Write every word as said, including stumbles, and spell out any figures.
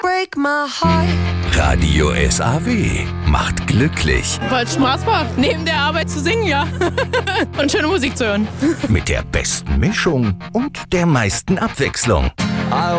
break my heart. Radio S A W macht glücklich. Weil es Spaß macht, neben der Arbeit zu singen, ja. Und schöne Musik zu hören. Mit der besten Mischung und der meisten Abwechslung.